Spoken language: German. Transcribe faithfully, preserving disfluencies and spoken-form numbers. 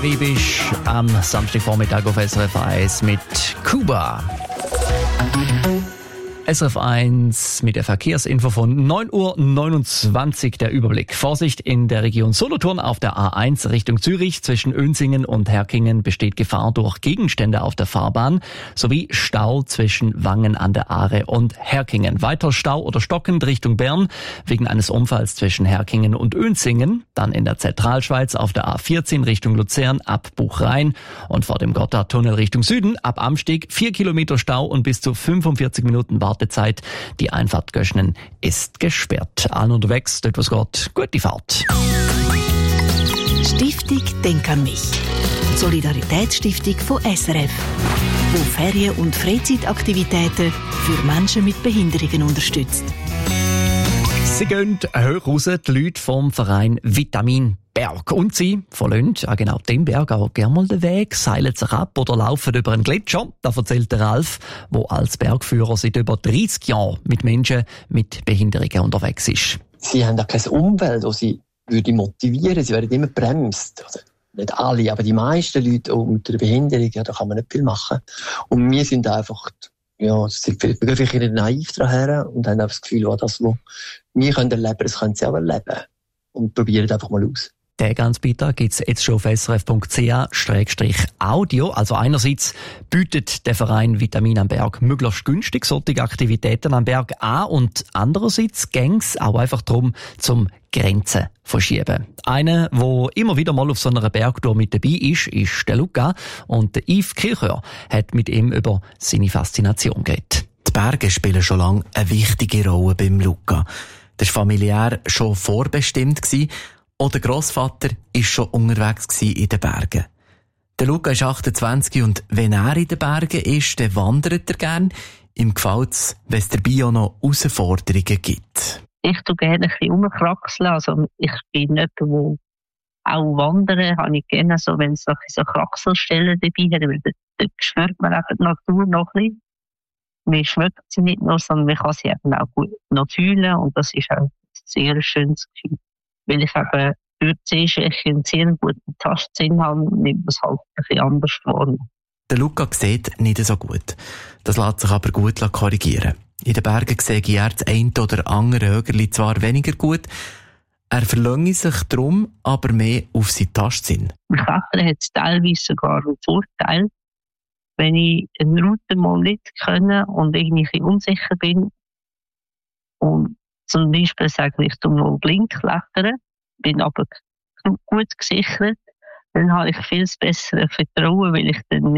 Wie bist du am Samstagvormittag auf S R F eins mit Kuba? S R F eins mit der Verkehrsinfo von neun Uhr neunundzwanzig, der Überblick. Vorsicht in der Region Solothurn auf der A eins Richtung Zürich. Zwischen Önsingen und Herkingen besteht Gefahr durch Gegenstände auf der Fahrbahn sowie Stau zwischen Wangen an der Aare und Herkingen. Weiter Stau oder stockend Richtung Bern wegen eines Unfalls zwischen Herkingen und Önsingen. Dann in der Zentralschweiz auf der A vierzehn Richtung Luzern ab Buchrhein und vor dem Gotthardtunnel Richtung Süden ab Amsteg vier Kilometer Stau und bis zu fünfundvierzig Minuten Wartezeit. Die Einfahrt Göschnen ist gesperrt. Allen unterwegs, dort was geht, gute Fahrt. Stiftung Denk an mich. Solidaritätsstiftung von S R F, wo Ferien- und Freizeitaktivitäten für Menschen mit Behinderungen unterstützt. Sie gehen hoch raus, die Leute vom Verein Vitamin Berg. Und sie verlassen an genau dem Berg auch gerne mal den Weg, seilen sich ab oder laufen über einen Gletscher. Da erzählt der Ralf, der als Bergführer seit über dreissig Jahren mit Menschen mit Behinderungen unterwegs ist. Sie haben auch kein Umfeld, das sie würde motivieren. Sie werden immer bremst. Also nicht alle, aber die meisten Leute auch mit einer Behinderung, ja, da kann man nicht viel machen. Und wir sind einfach, ja, sie gehen vielleicht naiv daher und haben einfach das Gefühl, ja, das, was wir können erleben, das können sie auch erleben. Und probieren einfach mal aus. Den ganzen Beitrag gibt es jetzt schon auf s r f punkt c h audio. Also einerseits bietet der Verein Vitamin am Berg möglichst günstig solche Aktivitäten am Berg an und andererseits ging es auch einfach darum, zum Grenzen verschieben. Einer, der immer wieder mal auf so einer Bergtour mit dabei ist, ist der Luca. Und der Yves Kirchhör hat mit ihm über seine Faszination geredet. Die Berge spielen schon lange eine wichtige Rolle beim Luca. Das war familiär schon vorbestimmt und der Grossvater war schon unterwegs in den Bergen. Der Luca ist achtundzwanzig und wenn er in den Bergen ist, dann wandert er gern. Ihm gefällt es, wenn es dabei auch noch Herausforderungen gibt. Ich tue gerne ein bisschen rumkraxeln. Also ich bin jemand, der auch wandern, habe ich gerne so, wenn es so Kraxelstellen dabei hat, weil dort spürt man eben die Natur noch ein bisschen. Man schmeckt sie nicht nur, sondern man kann sie eben auch gut noch fühlen und das ist auch ein sehr schönes Gefühl. Weil ich eben durch die Sehschwäche einen sehr guten Tastsinn habe, nimmt man es halt ein bisschen anders vor. Der Luca sieht nicht so gut. Das lässt sich aber gut korrigieren. In den Bergen sehe er das eine oder andere Högerli zwar weniger gut, er verlange sich darum aber mehr auf seinen Tastsinn. Beim Klettern hat es teilweise sogar einen Vorteil. Wenn ich eine Route mal nicht kenne und irgendwie unsicher bin und zum Beispiel sage ich, zum noch blind klettern, bin aber gut gesichert, dann habe ich viel besseres Vertrauen, weil ich dann